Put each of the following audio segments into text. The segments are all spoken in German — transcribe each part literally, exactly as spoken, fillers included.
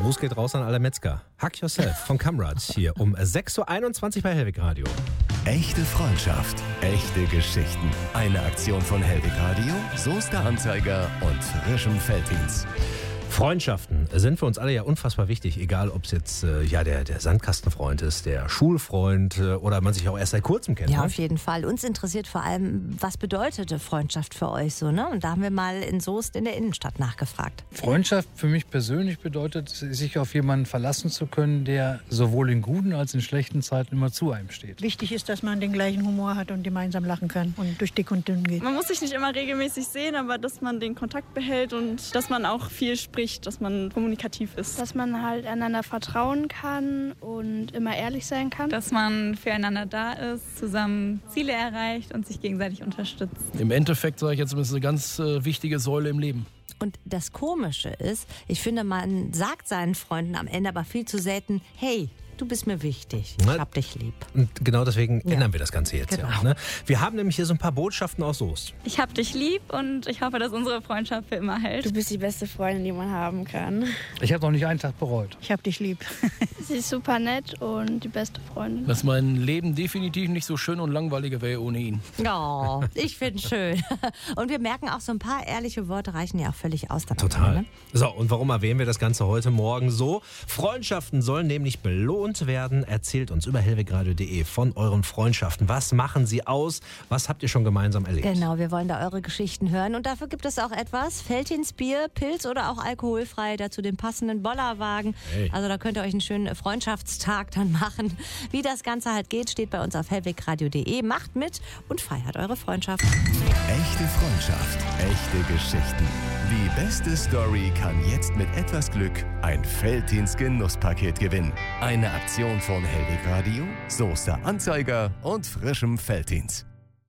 Gruß geht raus an alle Metzger. Hack Yourself von Kamrat hier um sechs Uhr einundzwanzig bei Hellwig Radio. Echte Freundschaft, echte Geschichten. Eine Aktion von Hellwig Radio, Soester Anzeiger und frischem Veltins. Freundschaften sind für uns alle ja unfassbar wichtig, egal ob es jetzt äh, ja, der, der Sandkastenfreund ist, der Schulfreund äh, oder man sich auch erst seit kurzem kennt. Ja, ne? auf jeden Fall. Uns interessiert vor allem, was bedeutete Freundschaft für euch so, ne? Und da haben wir mal in Soest in der Innenstadt nachgefragt. Freundschaft für mich persönlich bedeutet, sich auf jemanden verlassen zu können, der sowohl in guten als in schlechten Zeiten immer zu einem steht. Wichtig ist, dass man den gleichen Humor hat und gemeinsam lachen kann und durch dick und dünn geht. Man muss sich nicht immer regelmäßig sehen, aber dass man den Kontakt behält und dass man auch viel spricht, dass man kommunikativ ist. Dass man halt einander vertrauen kann und immer ehrlich sein kann. Dass man füreinander da ist, zusammen Ziele erreicht und sich gegenseitig unterstützt. Im Endeffekt, sage ich jetzt, ist eine ganz äh, wichtige Säule im Leben. Und das Komische ist, ich finde, man sagt seinen Freunden am Ende aber viel zu selten, hey, du bist mir wichtig, ich hab dich lieb. Und genau deswegen Ja. ändern wir das Ganze jetzt Genau. ja auch. Ne? Wir haben nämlich hier so ein paar Botschaften aus Soest. Ich hab dich lieb und ich hoffe, dass unsere Freundschaft für immer hält. Du bist die beste Freundin, die man haben kann. Ich habe noch nicht einen Tag bereut. Ich hab dich lieb. Sie ist super nett und die beste Freundin. Dass mein Leben definitiv nicht so schön und langweilig wäre ohne ihn. Oh, ich finde schön. Und wir merken auch, so ein paar ehrliche Worte reichen ja auch völlig aus. Dann Total. Ne? So, und warum erwähnen wir das Ganze heute Morgen so? Freundschaften sollen nämlich belohnt werden. Erzählt uns über hellwegradio punkt de von euren Freundschaften. Was machen sie aus? Was habt ihr schon gemeinsam erlebt? Genau, wir wollen da eure Geschichten hören. Und dafür gibt es auch etwas. Veltins Bier, Pilz oder auch alkoholfrei. Dazu den passenden Bollerwagen. Hey. Also da könnt ihr euch einen schönen Freundschaftstag dann machen. Wie das Ganze halt geht, steht bei uns auf hellwegradio punkt de. Macht mit und feiert eure Freundschaft. Echte Freundschaft, echte Geschichten. Die beste Story kann jetzt mit etwas Glück ein Veltins Genusspaket gewinnen. Eine Aktion von Hellwig Radio, Soester Anzeiger und frischem Veltins.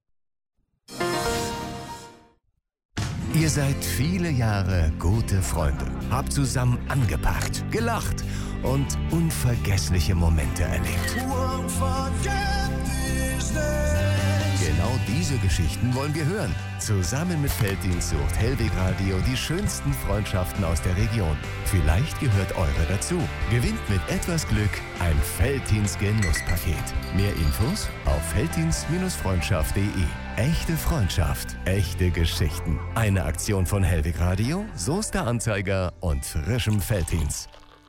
Ihr seid viele Jahre gute Freunde, habt zusammen angepackt, gelacht und unvergessliche Momente erlebt. Genau diese Geschichten wollen wir hören. Zusammen mit Veltins sucht Hellwig Radio die schönsten Freundschaften aus der Region. Vielleicht gehört eure dazu. Gewinnt mit etwas Glück ein Veltins Genusspaket. Mehr Infos auf veltins freundschaft punkt de. Echte Freundschaft, echte Geschichten. Eine Aktion von Hellwig Radio, Soester Anzeiger und frischem Veltins.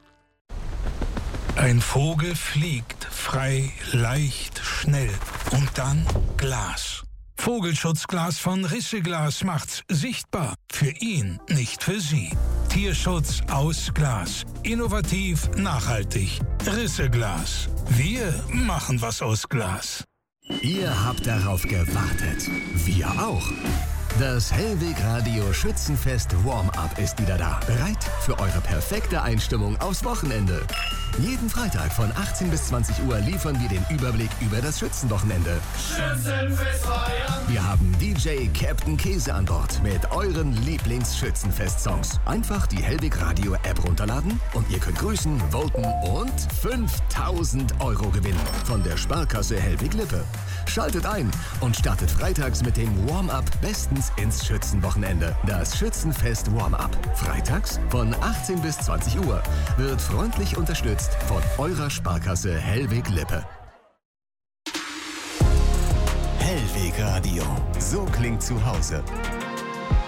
Ein Vogel fliegt frei, leicht, schnell und dann Glas. Vogelschutzglas von Risseglas macht's sichtbar. Für ihn, nicht für sie. Tierschutz aus Glas. Innovativ, nachhaltig. Risseglas. Wir machen was aus Glas. Ihr habt darauf gewartet. Wir auch. Das Hellwig Radio Schützenfest Warm-Up ist wieder da. Bereit für eure perfekte Einstimmung aufs Wochenende. Jeden Freitag von achtzehn bis zwanzig Uhr liefern wir den Überblick über das Schützenwochenende. Schützenfest feiern. Wir haben D J Captain Käse an Bord mit euren Lieblings-Schützenfest-Songs. Einfach die Hellwig Radio App runterladen und ihr könnt grüßen, voten und fünftausend Euro gewinnen von der Sparkasse Hellwig Lippe. Schaltet ein und startet freitags mit dem Warm-Up bestens ins Schützenwochenende. Das Schützenfest Warm-Up. Freitags von achtzehn bis zwanzig Uhr wird freundlich unterstützt von eurer Sparkasse Hellwig Lippe. Hellwig Radio. So klingt zu Hause.